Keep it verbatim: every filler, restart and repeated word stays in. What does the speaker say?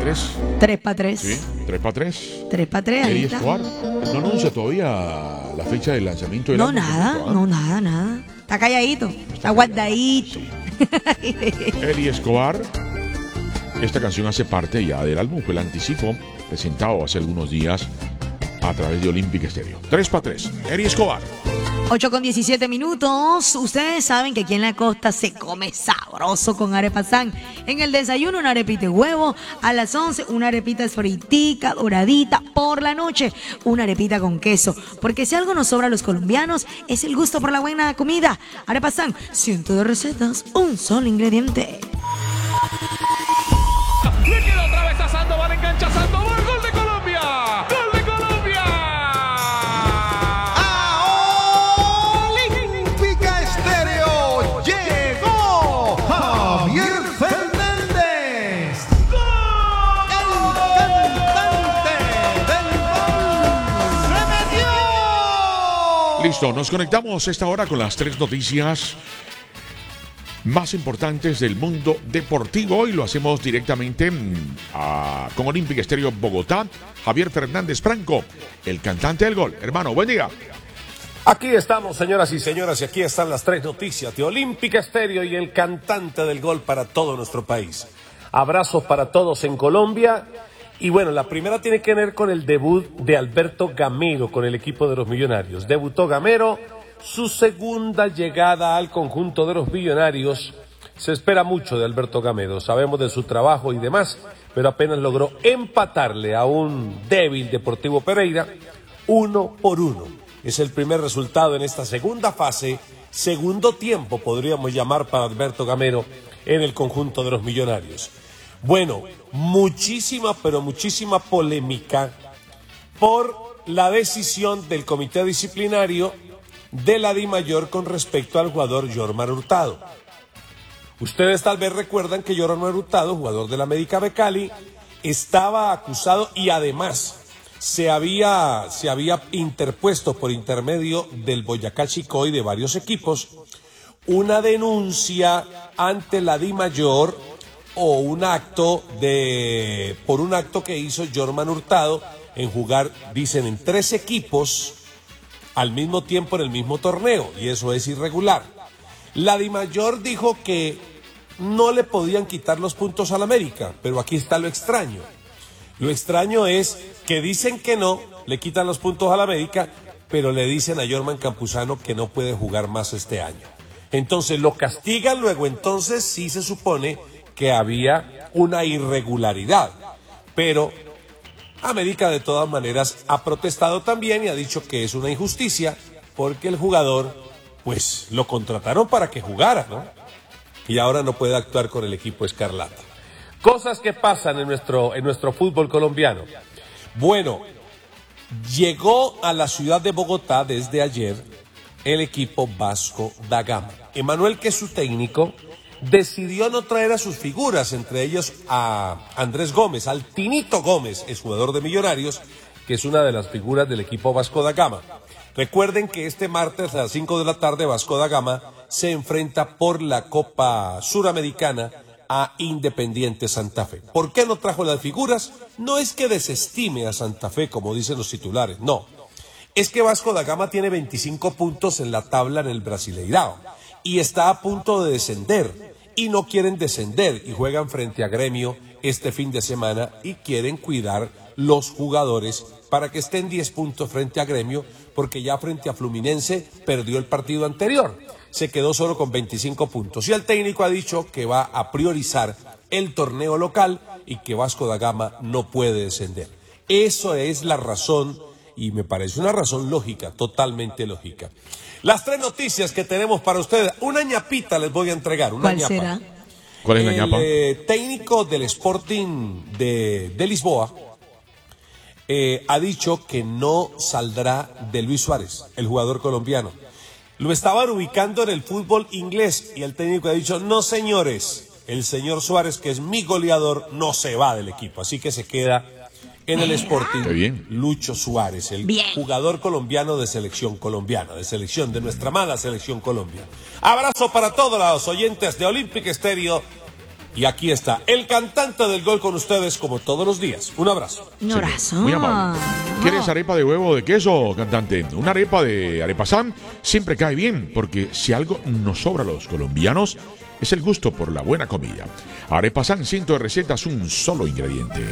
tres. tres para tres. Sí, tres para tres. tres para tres, ahí Eri está. Escobar no anuncia todavía la fecha de lanzamiento del No, álbum nada, completo, ¿ah? no, nada, nada. Está calladito, está guardadito. Sí. Eri Escobar. Esta canción hace parte ya del álbum, fue el anticipo presentado hace algunos días a través de Olympic Stereo. tres para tres. Eri Escobar. ocho con diecisiete minutos. Ustedes saben que aquí en la costa se come sabroso con arepazán. En el desayuno una arepita de huevo. A las once una arepita fritica, doradita. Por la noche una arepita con queso. Porque si algo nos sobra a los colombianos es el gusto por la buena comida. Arepazán, cientos de recetas, un solo ingrediente. Le queda otra vez a Sandoval, engancha Sandoval, gol de Colombia. ¡Gol de Colombia! A Olímpica Estéreo llegó Javier Fernández, el cantante del gol. ¡Se metió! Listo, nos conectamos esta hora con las tres noticias más importantes del mundo deportivo y lo hacemos directamente mm, a, con Olympic Stereo Bogotá. Javier Fernández Franco, el cantante del gol. Hermano, buen día. Aquí estamos, señoras y señores, y aquí están las tres noticias de Olímpica Estéreo y el cantante del gol para todo nuestro país. Abrazos para todos en Colombia. Y bueno, la primera tiene que ver con el debut de Alberto Gamero con el equipo de los Millonarios. Debutó Gamero, su segunda llegada al conjunto de los Millonarios. Se espera mucho de Alberto Gamero, sabemos de su trabajo y demás, pero apenas logró empatarle a un débil Deportivo Pereira, uno por uno. Es el primer resultado en esta segunda fase, segundo tiempo podríamos llamar para Alberto Gamero en el conjunto de los Millonarios. Bueno, muchísima, pero muchísima polémica por la decisión del comité disciplinario de la DIMAYOR con respecto al jugador Jorman Hurtado. Ustedes tal vez recuerdan que Jorman Hurtado, jugador de la América de Cali, estaba acusado y además se había, se había interpuesto por intermedio del Boyacá Chicó y de varios equipos una denuncia ante la DIMAYOR o un acto de por un acto que hizo Jorman Hurtado en jugar, dicen, en tres equipos al mismo tiempo en el mismo torneo, y eso es irregular. La DIMAYOR dijo que no le podían quitar los puntos al América, pero aquí está lo extraño. Lo extraño es que dicen que no, le quitan los puntos al América, pero le dicen a Jorman Campuzano que no puede jugar más este año. Entonces lo castigan, luego entonces sí se supone que había una irregularidad, pero América de todas maneras ha protestado también y ha dicho que es una injusticia porque el jugador, pues lo contrataron para que jugara, ¿no? Y ahora no puede actuar con el equipo escarlata. Cosas que pasan en nuestro, en nuestro fútbol colombiano. Bueno, llegó a la ciudad de Bogotá desde ayer el equipo Vasco da Gama. Emanuel, que es su técnico, decidió no traer a sus figuras, entre ellos a Andrés Gómez, al Tinito Gómez, es jugador de Millonarios, que es una de las figuras del equipo Vasco da Gama. Recuerden que este martes a las cinco de la tarde Vasco da Gama se enfrenta por la Copa Suramericana a Independiente Santa Fe. ¿Por qué no trajo las figuras? No es que desestime a Santa Fe, como dicen los titulares, no. Es que Vasco da Gama tiene veinticinco puntos en la tabla en el Brasileirao y está a punto de descender. Y no quieren descender y juegan frente a Gremio este fin de semana y quieren cuidar los jugadores para que estén diez puntos frente a Gremio, porque ya frente a Fluminense perdió el partido anterior, se quedó solo con veinticinco puntos y el técnico ha dicho que va a priorizar el torneo local y que Vasco da Gama no puede descender. Eso es la razón y me parece una razón lógica, totalmente lógica. Las tres noticias que tenemos para ustedes, una ñapita les voy a entregar, una ¿Cuál ñapa. será? ¿Cuál es la El ñapa? eh, técnico del Sporting de, de Lisboa eh, ha dicho que no saldrá de Luis Suárez, el jugador colombiano. Lo estaban ubicando en el fútbol inglés y el técnico ha dicho, no señores, el señor Suárez, que es mi goleador, no se va del equipo, así que se queda en el Sporting. Qué bien. Lucho Suárez, el Bien. jugador colombiano de selección colombiana, de selección, de nuestra amada selección Colombia. Abrazo para todos los oyentes de Olympic Stereo Y aquí está el cantante del gol con ustedes como todos los días. Un abrazo. Un abrazo. Muy amable. ¿Quieres arepa de huevo o de queso, cantante? Una arepa de Arepasán siempre cae bien, porque si algo nos sobra a los colombianos es el gusto por la buena comida. Arepasán, ciento de recetas, un solo ingrediente.